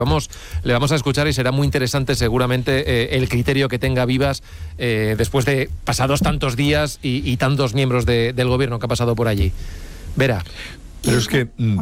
Le vamos a escuchar y será muy interesante seguramente el criterio que tenga Vivas después de pasados tantos días y tantos miembros del gobierno que ha pasado por allí. Vera. Pero es que